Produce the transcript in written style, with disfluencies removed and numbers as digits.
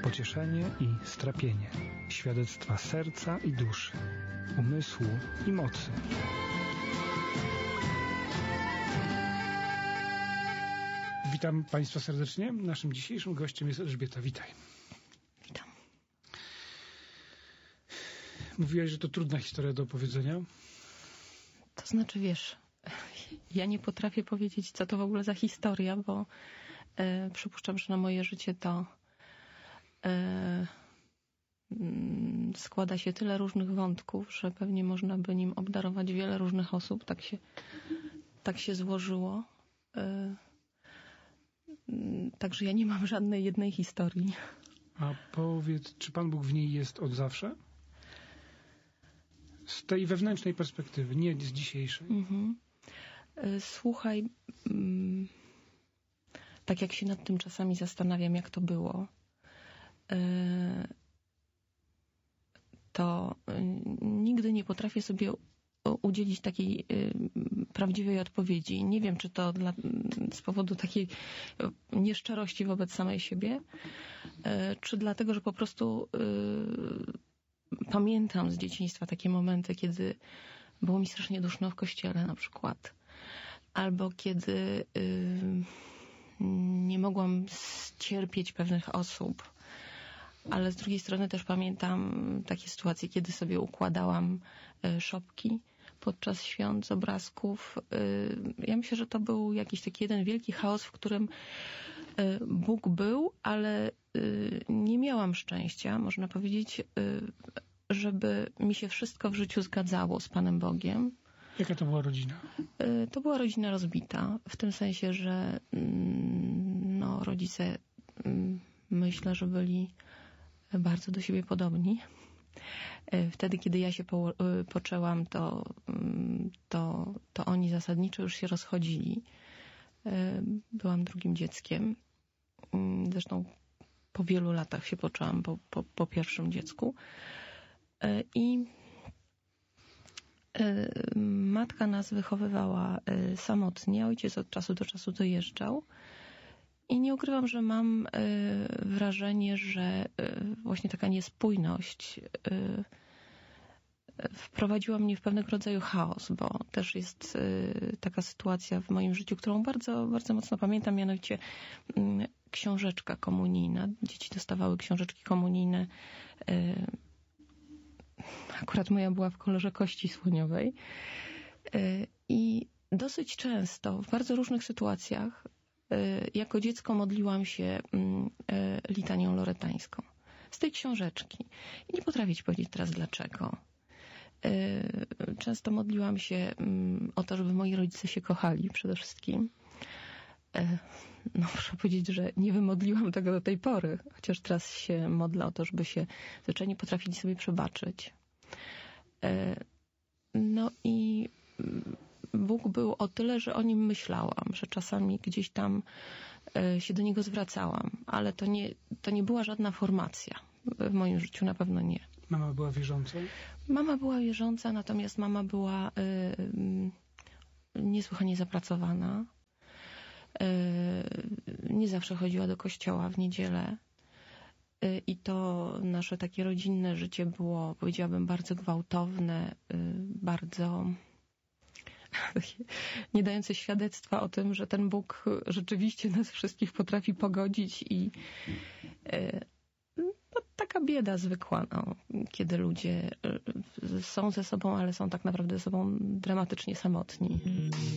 pocieszenie i strapienie, świadectwa serca i duszy, umysłu i mocy. Witam Państwa serdecznie. Naszym dzisiejszym gościem jest Elżbieta. Witaj. Witam. Mówiłaś, że to trudna historia do opowiedzenia. To znaczy, wiesz, ja nie potrafię powiedzieć, co to w ogóle za historia, bo przypuszczam, że na moje życie to składa się tyle różnych wątków, że pewnie można by nim obdarować wiele różnych osób. Tak się złożyło. Także ja nie mam żadnej jednej historii. A powiedz, czy Pan Bóg w niej jest od zawsze? Z tej wewnętrznej perspektywy, nie z dzisiejszej. Słuchaj, tak jak się nad tym czasami zastanawiam, jak to było, to nigdy nie potrafię sobie udzielić takiej prawdziwej odpowiedzi. Nie wiem, czy to z powodu takiej nieszczerości wobec samej siebie, czy dlatego, że po prostu pamiętam z dzieciństwa takie momenty, kiedy było mi strasznie duszno w kościele na przykład. Albo kiedy nie mogłam cierpieć pewnych osób. Ale z drugiej strony też pamiętam takie sytuacje, kiedy sobie układałam szopki podczas świąt z obrazków. Ja myślę, że to był jakiś taki jeden wielki chaos, w którym Bóg był, ale nie miałam szczęścia, można powiedzieć, żeby mi się wszystko w życiu zgadzało z Panem Bogiem. Jaka to była rodzina? To była rodzina rozbita, w tym sensie, że rodzice myślę, że byli bardzo do siebie podobni. Wtedy, kiedy ja się poczęłam, to oni zasadniczo już się rozchodzili. Byłam drugim dzieckiem. Zresztą po wielu latach się poczęłam po pierwszym dziecku. I matka nas wychowywała samotnie. Ojciec od czasu do czasu dojeżdżał. I nie ukrywam, że mam wrażenie, że właśnie taka niespójność wprowadziła mnie w pewnego rodzaju chaos, bo też jest taka sytuacja w moim życiu, którą bardzo, bardzo mocno pamiętam, mianowicie książeczka komunijna. Dzieci dostawały książeczki komunijne. Akurat moja była w kolorze kości słoniowej. I dosyć często, w bardzo różnych sytuacjach, jako dziecko modliłam się litanią loretańską z tej książeczki. I nie potrafię ci powiedzieć teraz dlaczego. Często modliłam się o to, żeby moi rodzice się kochali przede wszystkim. Muszę powiedzieć, że nie wymodliłam tego do tej pory, chociaż teraz się modlę o to, żeby się zwyczajnie potrafili sobie przebaczyć. I Bóg był o tyle, że o nim myślałam, że czasami gdzieś tam się do niego zwracałam, ale to nie była żadna formacja w moim życiu, na pewno nie. Mama była wierząca? Mama była wierząca, natomiast mama była niesłychanie zapracowana. Nie zawsze chodziła do kościoła w niedzielę. I to nasze takie rodzinne życie było, powiedziałabym, bardzo gwałtowne, bardzo nie dające świadectwa o tym, że ten Bóg rzeczywiście nas wszystkich potrafi pogodzić i taka bieda zwykła, kiedy ludzie są ze sobą, ale są tak naprawdę ze sobą dramatycznie samotni.